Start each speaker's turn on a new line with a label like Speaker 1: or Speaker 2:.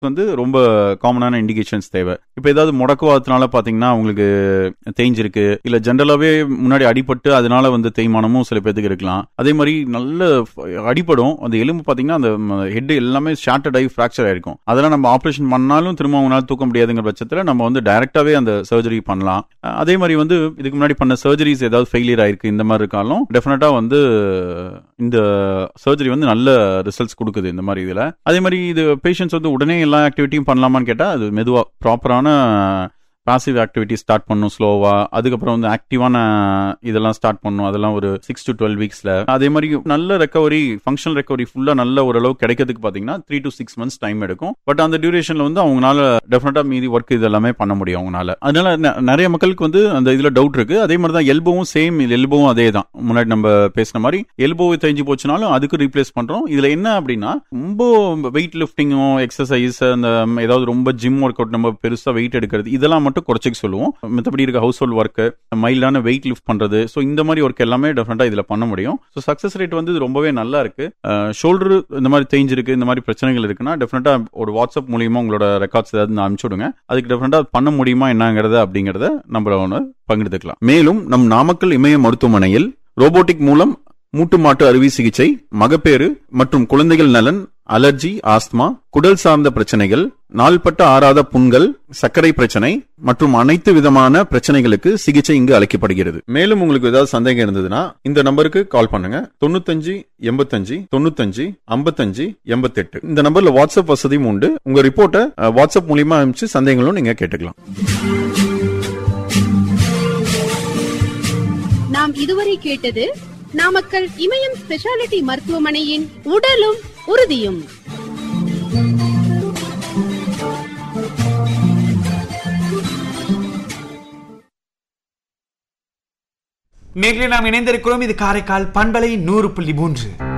Speaker 1: வந்து ரொம்ப காமனான இண்டிகேஷன்ஸ் தேவை. இப்போ ஏதாவது முடக்குவாதத்தினால பார்த்தீங்கன்னா உங்களுக்கு தேய்ஞ்சிருக்கு, இல்லை ஜென்ரலாகவே முன்னாடி அடிபட்டு அதனால வந்து தேய்மானமும் சில பேருக்கு இருக்கலாம். அதே மாதிரி நல்ல அடிப்படும், அந்த எலும்பு பார்த்தீங்கன்னா அந்த ஹெட் எல்லாமே ஷார்ட்டட் ஆகி ஃப்ராக்சர் ஆயிருக்கும். அதெல்லாம் நம்ம ஆப்ரேஷன் பண்ணாலும் திரும்ப அவங்களால தூக்க முடியாதுங்கிற பட்சத்தில் நம்ம வந்து டைரக்டாகவே அந்த சர்ஜரி பண்ணலாம். அதே மாதிரி வந்து இதுக்கு முன்னாடி பண்ண சர்ஜரிஸ் ஏதாவது ஃபெயிலியர் ஆயிருக்கு இந்த மாதிரி இருக்காலும் டெஃபினட்டாக வந்து இந்த சர்ஜரி வந்து நல்ல ரிசல்ட்ஸ் கொடுக்குது இந்த மாதிரி இதில். அதே மாதிரி இது பேஷண்ட்ஸ் வந்து உடனே எல்லா ஆக்டிவிட்டியும் பண்ணலாமான்னு கேட்டால் அது மெதுவாக ப்ராப்பரான பாசிவ் ஆக்டிவிட்டி ஸ்டார்ட் பண்ணும் ஸ்லோவா, அதுக்கப்புறம் வந்து ஆக்டிவான இதெல்லாம் ஸ்டார்ட் பண்ணும், அதெல்லாம் ஒரு 6 to 12 வீக்ஸ்ல. அதே மாதிரி நல்ல ரெக்கவரி, ஃபங்க்ஷனல் ரெக்கவரி ஃபுல்லா நல்ல ஓரளவு கிடைக்கிறதுக்கு பாத்தீங்கன்னா 3 to 6 months டைம் எடுக்கும். பட் அந்த டியூரேஷன்ல வந்து அவங்களால டெஃபினட்டா மீதி ஒர்க் இதெல்லாமே பண்ண முடியும் அவங்களால. அதனால நிறைய மக்களுக்கு வந்து அந்த இதுல டவுட் இருக்கு. அதே மாதிரி தான் எல்போவும் சேம், எல்போவும் அதே தான் முன்னாடி நம்ம பேசின மாதிரி. எல்போவை தேஞ்சு போச்சுனாலும் அதுக்கு ரீப்ளேஸ் பண்றோம். இதுல என்ன அப்படின்னா ரொம்ப வெயிட் லிஃப்டிங்கோ எக்ஸசைஸ், அந்த ஏதாவது ரொம்ப ஜிம் ஒர்க் அவுட், நம்ம பெருசா வெயிட் எடுக்கிறது இதெல்லாம் மட்டும் குறைச்சிக்க சொல்லுவோம். மற்றபடி இருக்க ஹவுஸ் ஹோல்ட் ஒர்க், மைல்டான வெயிட் லிஃப்ட் பண்றது, ஸோ இந்த மாதிரி ஒர்க் எல்லாமே டெஃபினட்டா இதுல பண்ண முடியும். ஸோ சக்சஸ் ரேட் வந்து ரொம்பவே நல்லா இருக்கு. ஷோல்டர் இந்த மாதிரி தேஞ்சிருக்கு, இந்த மாதிரி பிரச்சனைகள் இருக்குன்னா டெஃபினட்டா ஒரு வாட்ஸ்அப் மூலியமா உங்களோட ரெக்கார்ட்ஸ் ஏதாவது அனுப்பிச்சு விடுங்க. அதுக்கு டெஃபினட்டா பண்ண முடியுமா என்னங்கிறத அப்படிங்கறத நம்ம பகிர்ந்துக்கலாம். மேலும் நம் நாமக்கல் இமய மருத்துவமனையில் ரோபோட்டிக் மூலம் மூட்டு மாட்டு அறுவை சிகிச்சை, மகப்பேறு மற்றும் குழந்தைகள் நலன், அலர்ஜி, ஆஸ்துமா, குடல் சார்ந்த பிரச்சனைகள், நாள்பட்ட ஆறாத புண்கள், சர்க்கரை பிரச்சனை மற்றும் அனைத்து விதமான பிரச்சனைகளுக்கு சிகிச்சை இங்கு அளிக்கப்படுகிறது. மேலும் உங்களுக்கு ஏதாவது சந்தேகம் இருந்ததுன்னா இந்த நம்பருக்கு கால் பண்ணுங்க. 95 85 95 55 88. இந்த நம்பர்ல வாட்ஸ்அப் வசதியும் உண்டு. உங்க ரிப்போர்ட்டை வாட்ஸ்அப் மூலியமா அனுப்பிச்சு சந்தேகங்களும் நீங்க கேட்டுக்கலாம்.
Speaker 2: நாம் இதுவரை கேட்டது நாமக்கல் இமயம் ஸ்பெஷாலிட்டி மருத்துவமனையின் உடலும் உறுதியும்.
Speaker 3: நேரில் நாம் இணைந்திருக்கிறோம். இது காரைக்கால் பண்பலை 100.3.